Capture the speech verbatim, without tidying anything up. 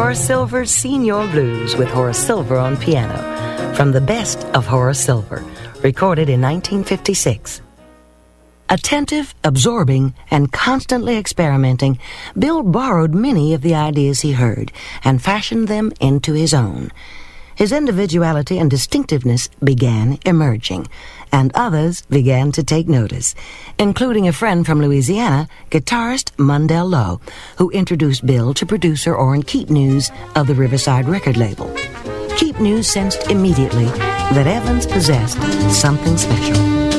Horace Silver's Senior Blues with Horace Silver on piano, from the best of Horace Silver, recorded in nineteen fifty-six. Attentive, absorbing, and constantly experimenting, Bill borrowed many of the ideas he heard and fashioned them into his own. His individuality and distinctiveness began emerging, and others began to take notice, including a friend from Louisiana, guitarist Mundell Lowe, who introduced Bill to producer Orrin Keepnews of the Riverside record label. Keepnews sensed immediately that Evans possessed something special.